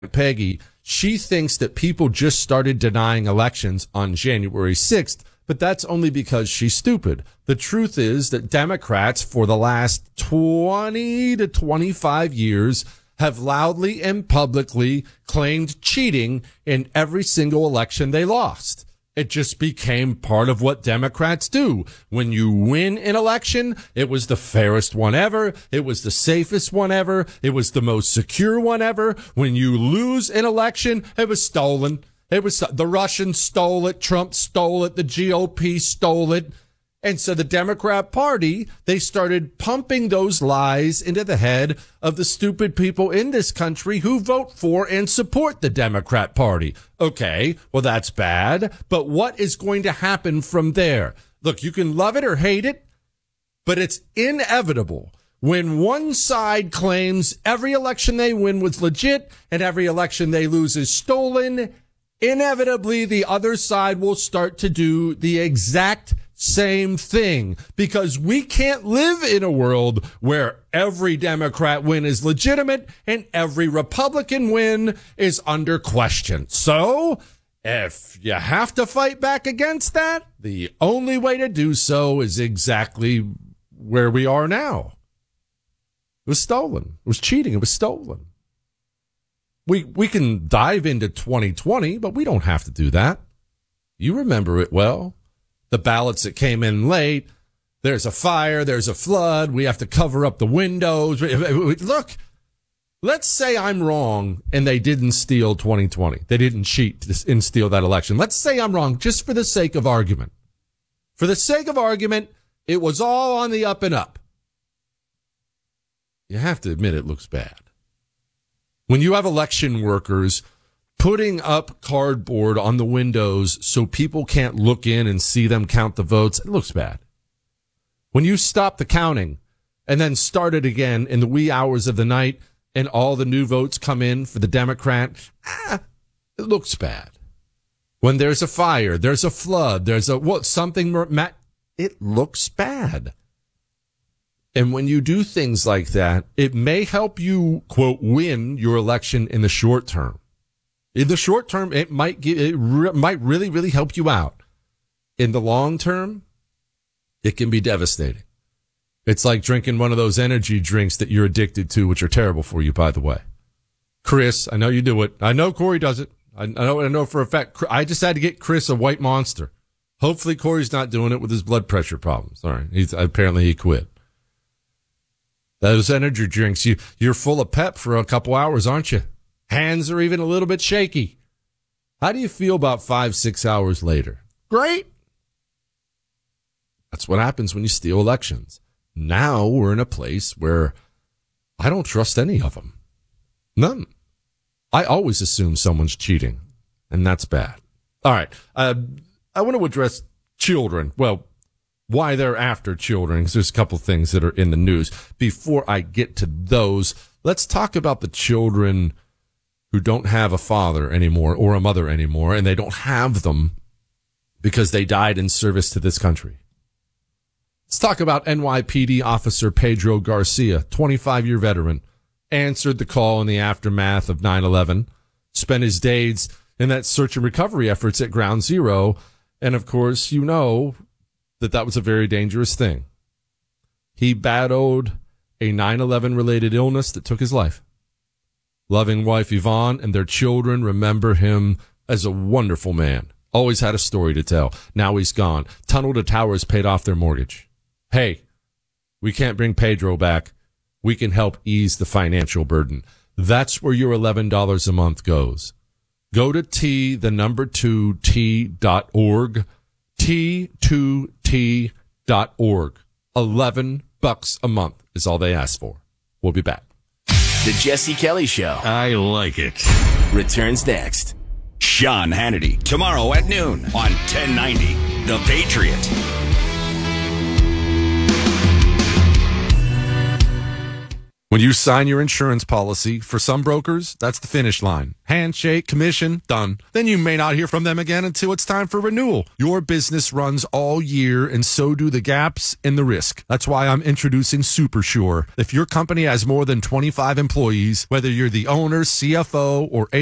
Peggy, she thinks that people just started denying elections on January 6th, but that's only because she's stupid. The truth is that Democrats for the last 20 to 25 years have loudly and publicly claimed cheating in every single election they lost. It just became part of what Democrats do. When you win an election, it was the fairest one ever. It was the safest one ever. It was the most secure one ever. When you lose an election, it was stolen. It was the Russians stole it. Trump stole it. The GOP stole it. And so the Democrat Party, they started pumping those lies into the head of the stupid people in this country who vote for and support the Democrat Party. Okay, well, that's bad. But what is going to happen from there? Look, you can love it or hate it, but it's inevitable. When one side claims every election they win was legit and every election they lose is stolen, inevitably the other side will start to do the exact same thing, because we can't live in a world where every Democrat win is legitimate and every Republican win is under question. So if you have to fight back against that, the only way to do so is exactly where we are now. It was stolen. It was cheating. It was stolen. We can dive into 2020, but we don't have to do that. You remember it well. The ballots that came in late, there's a fire, there's a flood, we have to cover up the windows. Look, let's say I'm wrong and they didn't steal 2020. They didn't cheat and steal that election. Let's say I'm wrong just for the sake of argument. For the sake of argument, it was all on the up and up. You have to admit it looks bad. When you have election workers putting up cardboard on the windows so people can't look in and see them count the votes, it looks bad. When you stop the counting and then start it again in the wee hours of the night and all the new votes come in for the Democrat, it looks bad. When there's a fire, there's a flood, there's something, it looks bad. And when you do things like that, it may help you, quote, win your election in the short term. In the short term, it might really, really help you out. In the long term, it can be devastating. It's like drinking one of those energy drinks that you're addicted to, which are terrible for you, by the way. Chris, I know you do it. I know Corey does it. I know for a fact. I just had to get Chris a White Monster. Hopefully Corey's not doing it with his blood pressure problems. All right. Apparently he quit. Those energy drinks, you're full of pep for a couple hours, aren't you? Hands are even a little bit shaky. How do you feel about 5-6 hours later? Great. That's what happens when you steal elections. Now we're in a place where I don't trust any of them. None. I always assume someone's cheating, and that's bad. All right. I want to address children. Well, why they're after children, because there's a couple things that are in the news. Before I get to those, let's talk about the children who don't have a father anymore or a mother anymore, and they don't have them because they died in service to this country. Let's talk about NYPD officer Pedro Garcia, 25-year veteran, answered the call in the aftermath of 9/11, spent his days in that search and recovery efforts at Ground Zero, and of course, you know that was a very dangerous thing. He battled a 9/11 related illness that took his life. Loving wife Yvonne and their children remember him as a wonderful man. Always had a story to tell. Now he's gone. Tunnel to Towers paid off their mortgage. Hey, we can't bring Pedro back. We can help ease the financial burden. That's where your $11 a month goes. Go to T2T.org. T2T.org. $11 a month is all they ask for. We'll be back. The Jesse Kelly Show. I like it. Returns next. Sean Hannity, tomorrow at noon on 1090 The Patriot. When you sign your insurance policy, for some brokers, that's the finish line. Handshake, commission, done. Then you may not hear from them again until it's time for renewal. Your business runs all year, and so do the gaps and the risk. That's why I'm introducing SuperSure. If your company has more than 25 employees, whether you're the owner, CFO, or